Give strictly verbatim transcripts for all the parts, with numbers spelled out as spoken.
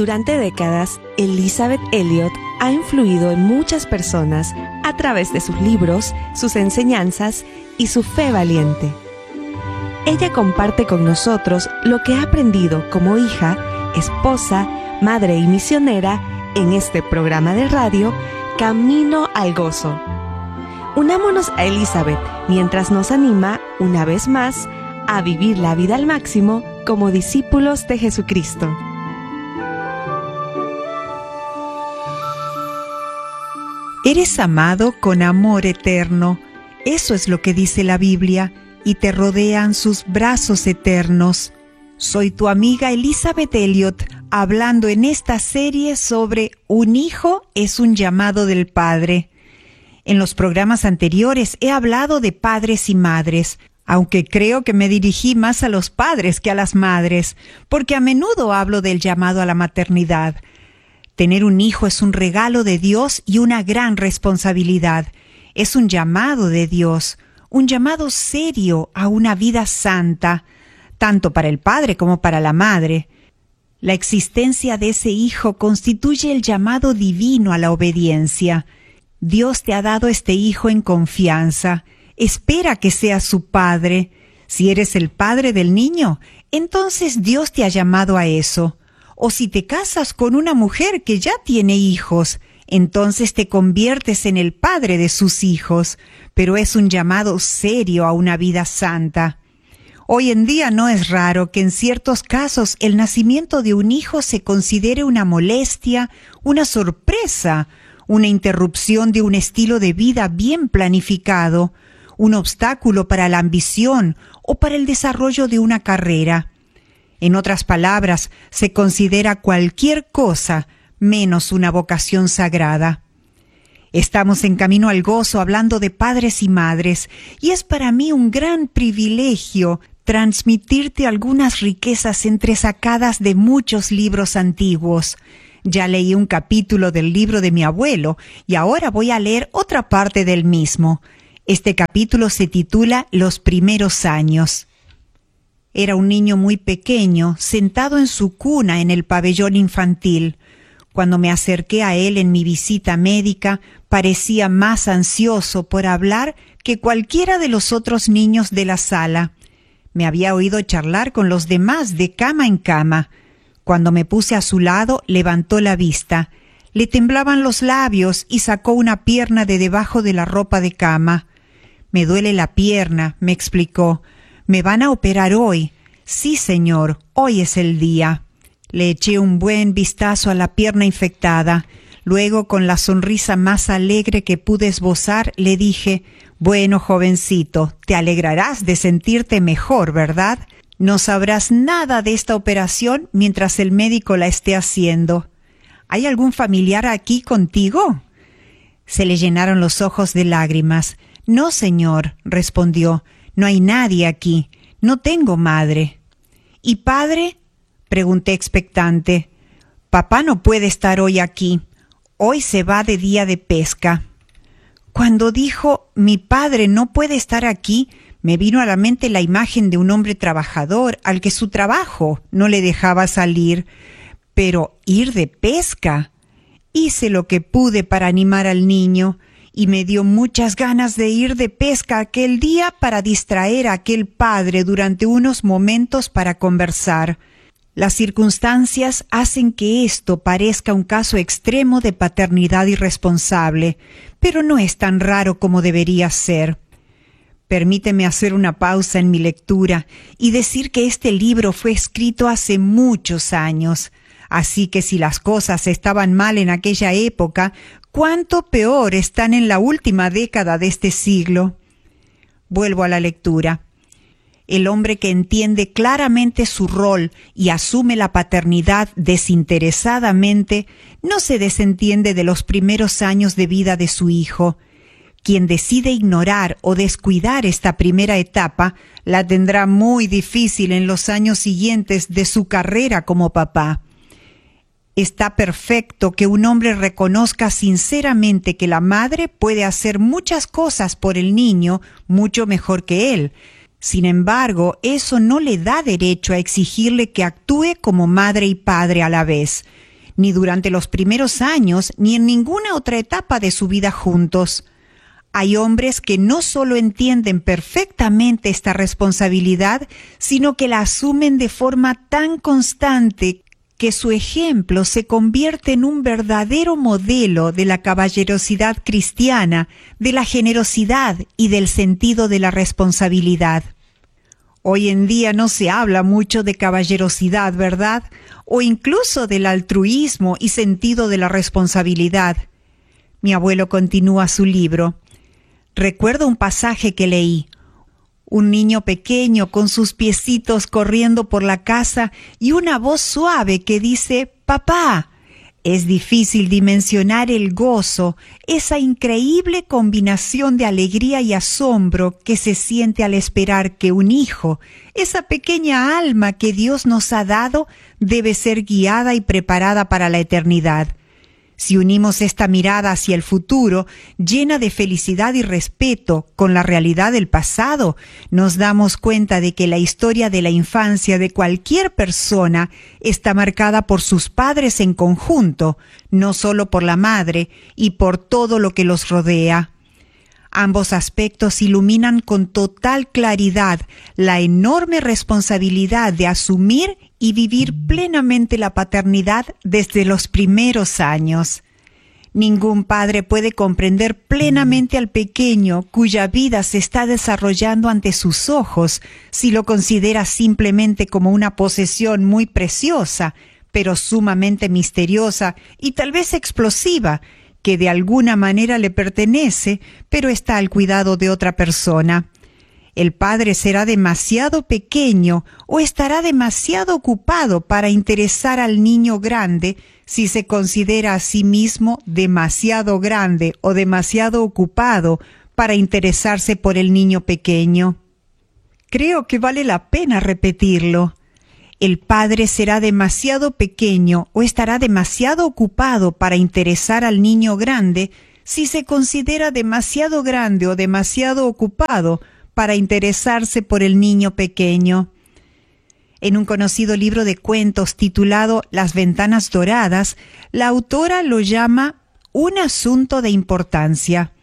Durante décadas, Elisabeth Elliot ha influido en muchas personas a través de sus libros, sus enseñanzas y su fe valiente. Ella comparte con nosotros lo que ha aprendido como hija, esposa, madre y misionera en este programa de radio Camino al Gozo. Unámonos a Elisabeth mientras nos anima, una vez más, a vivir la vida al máximo como discípulos de Jesucristo. Eres amado con amor eterno, eso es lo que dice la Biblia, y te rodean sus brazos eternos. Soy tu amiga Elisabeth Elliot, hablando en esta serie sobre un hijo es un llamado del Padre. En los programas anteriores he hablado de padres y madres, aunque creo que me dirigí más a los padres que a las madres, porque a menudo hablo del llamado a la maternidad. Tener un hijo es un regalo de Dios y una gran responsabilidad. Es un llamado de Dios, un llamado serio a una vida santa, tanto para el padre como para la madre. La existencia de ese hijo constituye el llamado divino a la obediencia. Dios te ha dado este hijo en confianza. Espera que seas su padre. Si eres el padre del niño, entonces Dios te ha llamado a eso. O si te casas con una mujer que ya tiene hijos, entonces te conviertes en el padre de sus hijos, pero es un llamado serio a una vida santa. Hoy en día no es raro que en ciertos casos el nacimiento de un hijo se considere una molestia, una sorpresa, una interrupción de un estilo de vida bien planificado, un obstáculo para la ambición o para el desarrollo de una carrera. En otras palabras, se considera cualquier cosa menos una vocación sagrada. Estamos en Camino al Gozo hablando de padres y madres, y es para mí un gran privilegio transmitirte algunas riquezas entresacadas de muchos libros antiguos. Ya leí un capítulo del libro de mi abuelo, y ahora voy a leer otra parte del mismo. Este capítulo se titula Los primeros años. Era un niño muy pequeño, sentado en su cuna en el pabellón infantil. Cuando me acerqué a él en mi visita médica, parecía más ansioso por hablar que cualquiera de los otros niños de la sala. Me había oído charlar con los demás de cama en cama. Cuando me puse a su lado, levantó la vista. Le temblaban los labios y sacó una pierna de debajo de la ropa de cama. «Me duele la pierna», me explicó. «Me van a operar hoy». «Sí, señor, hoy es el día». Le eché un buen vistazo a la pierna infectada. Luego, con la sonrisa más alegre que pude esbozar, le dije: «Bueno, jovencito, te alegrarás de sentirte mejor, ¿verdad? No sabrás nada de esta operación mientras el médico la esté haciendo. ¿Hay algún familiar aquí contigo?» Se le llenaron los ojos de lágrimas. «No, señor», respondió. «No hay nadie aquí. No tengo madre». «¿Y padre?», pregunté expectante. «Papá no puede estar hoy aquí. Hoy se va de día de pesca». Cuando dijo «mi padre no puede estar aquí», me vino a la mente la imagen de un hombre trabajador al que su trabajo no le dejaba salir. Pero ir de pesca. Hice lo que pude para animar al niño, y me dio muchas ganas de ir de pesca aquel día para distraer a aquel padre durante unos momentos para conversar. Las circunstancias hacen que esto parezca un caso extremo de paternidad irresponsable, pero no es tan raro como debería ser. Permíteme hacer una pausa en mi lectura y decir que este libro fue escrito hace muchos años. Así que si las cosas estaban mal en aquella época, ¿cuánto peor están en la última década de este siglo? Vuelvo a la lectura. El hombre que entiende claramente su rol y asume la paternidad desinteresadamente, no se desentiende de los primeros años de vida de su hijo. Quien decide ignorar o descuidar esta primera etapa, la tendrá muy difícil en los años siguientes de su carrera como papá. Está perfecto que un hombre reconozca sinceramente que la madre puede hacer muchas cosas por el niño mucho mejor que él. Sin embargo, eso no le da derecho a exigirle que actúe como madre y padre a la vez. ni durante los primeros años, ni en ninguna otra etapa de su vida juntos. Hay hombres que no solo entienden perfectamente esta responsabilidad, sino que la asumen de forma tan constante que su ejemplo se convierte en un verdadero modelo de la caballerosidad cristiana, de la generosidad y del sentido de la responsabilidad. Hoy en día no se habla mucho de caballerosidad, ¿verdad? O incluso del altruismo y sentido de la responsabilidad. Mi abuelo continúa su libro. Recuerdo un pasaje que leí. Un niño pequeño con sus piecitos corriendo por la casa y una voz suave que dice, «Papá». Es difícil dimensionar el gozo, esa increíble combinación de alegría y asombro que se siente al esperar que un hijo, esa pequeña alma que Dios nos ha dado, debe ser guiada y preparada para la eternidad. Si unimos esta mirada hacia el futuro, llena de felicidad y respeto, con la realidad del pasado, nos damos cuenta de que la historia de la infancia de cualquier persona está marcada por sus padres en conjunto, no solo por la madre y por todo lo que los rodea. Ambos aspectos iluminan con total claridad la enorme responsabilidad de asumir y vivir plenamente la paternidad desde los primeros años. Ningún padre puede comprender plenamente al pequeño cuya vida se está desarrollando ante sus ojos si lo considera simplemente como una posesión muy preciosa, pero sumamente misteriosa y tal vez explosiva, que de alguna manera le pertenece, pero está al cuidado de otra persona. El padre será demasiado pequeño o estará demasiado ocupado para interesar al niño grande si se considera a sí mismo demasiado grande o demasiado ocupado para interesarse por el niño pequeño. Creo que vale la pena repetirlo. El padre será demasiado pequeño o estará demasiado ocupado para interesar al niño grande si se considera demasiado grande o demasiado ocupado para interesarse por el niño pequeño. En un conocido libro de cuentos titulado Las ventanas doradas, la autora lo llama un asunto de importancia.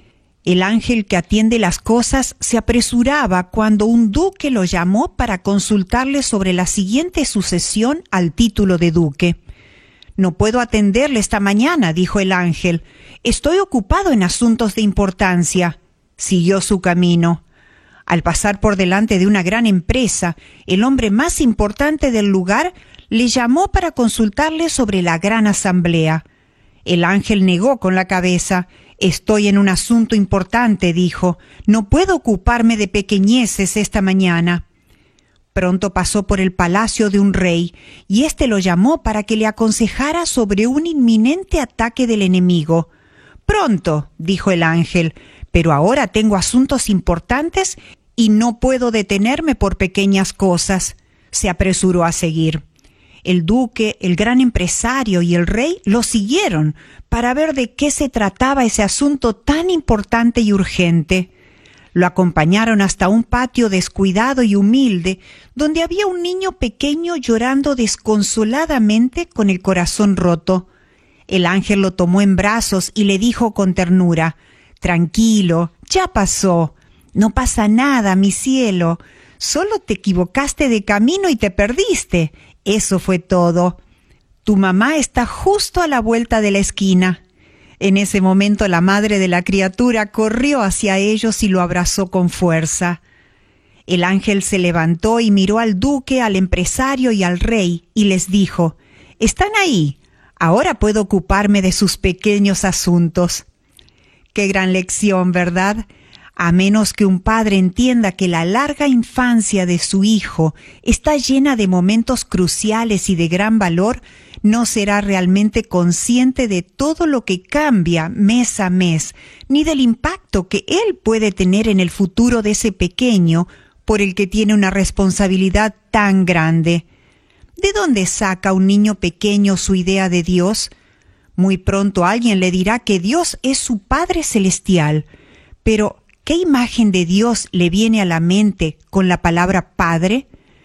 El ángel que atiende las cosas se apresuraba cuando un duque lo llamó para consultarle sobre la siguiente sucesión al título de duque. «No puedo atenderle esta mañana», dijo el ángel. «Estoy ocupado en asuntos de importancia». Siguió su camino. Al pasar por delante de una gran empresa, el hombre más importante del lugar le llamó para consultarle sobre la gran asamblea. El ángel negó con la cabeza. «Estoy en un asunto importante», dijo. «No puedo ocuparme de pequeñeces esta mañana». Pronto pasó por el palacio de un rey, y éste lo llamó para que le aconsejara sobre un inminente ataque del enemigo. «Pronto», dijo el ángel, «pero ahora tengo asuntos importantes y no puedo detenerme por pequeñas cosas». Se apresuró a seguir. El duque, el gran empresario y el rey lo siguieron para ver de qué se trataba ese asunto tan importante y urgente. Lo acompañaron hasta un patio descuidado y humilde, donde había un niño pequeño llorando desconsoladamente con el corazón roto. El ángel lo tomó en brazos y le dijo con ternura: «Tranquilo, ya pasó. No pasa nada, mi cielo. Solo te equivocaste de camino y te perdiste. Eso fue todo. Tu mamá está justo a la vuelta de la esquina». En ese momento la madre de la criatura corrió hacia ellos y lo abrazó con fuerza. El ángel se levantó y miró al duque, al empresario y al rey y les dijo: «Están ahí. Ahora puedo ocuparme de sus pequeños asuntos». Qué gran lección, ¿verdad? A menos que un padre entienda que la larga infancia de su hijo está llena de momentos cruciales y de gran valor, no será realmente consciente de todo lo que cambia mes a mes, ni del impacto que él puede tener en el futuro de ese pequeño por el que tiene una responsabilidad tan grande. ¿De dónde saca un niño pequeño su idea de Dios? Muy pronto alguien le dirá que Dios es su Padre Celestial, pero ¿qué imagen de Dios le viene a la mente con la palabra Padre?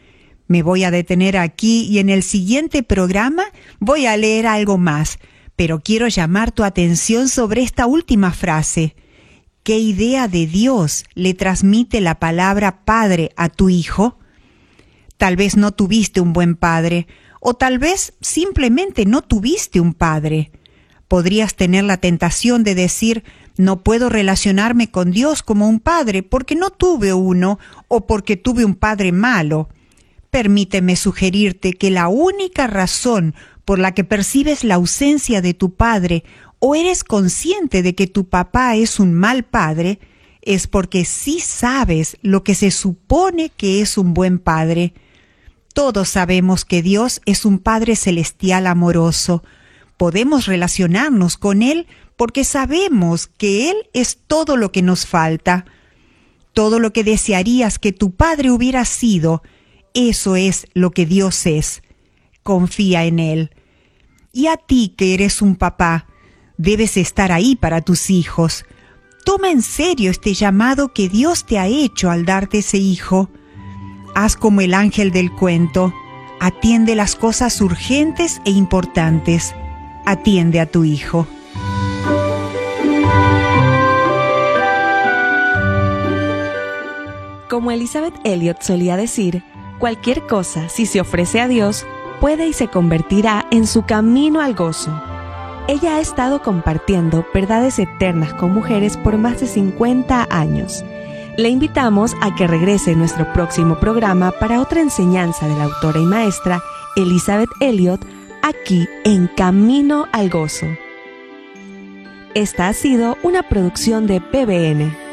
Me voy a detener aquí y en el siguiente programa voy a leer algo más, pero quiero llamar tu atención sobre esta última frase. ¿Qué idea de Dios le transmite la palabra padre a tu hijo? Tal vez no tuviste un buen padre, o tal vez simplemente no tuviste un padre. Podrías tener la tentación de decir, no puedo relacionarme con Dios como un padre porque no tuve uno o porque tuve un padre malo. Permíteme sugerirte que la única razón por la que percibes la ausencia de tu padre o eres consciente de que tu papá es un mal padre es porque sí sabes lo que se supone que es un buen padre. Todos sabemos que Dios es un Padre celestial amoroso. Podemos relacionarnos con Él porque sabemos que Él es todo lo que nos falta. Todo lo que desearías que tu Padre hubiera sido, eso es lo que Dios es. Confía en Él. Y a ti que eres un papá, debes estar ahí para tus hijos. Toma en serio este llamado que Dios te ha hecho al darte ese hijo. Haz como el ángel del cuento. Atiende las cosas urgentes e importantes. Atiende a tu hijo. Como Elizabeth Elliot solía decir, cualquier cosa, si se ofrece a Dios, puede y se convertirá en su camino al gozo. Ella ha estado compartiendo verdades eternas con mujeres por más de cincuenta años. Le invitamos a que regrese en nuestro próximo programa para otra enseñanza de la autora y maestra Elizabeth Elliot, aquí en Camino al Gozo. Esta ha sido una producción de P B N.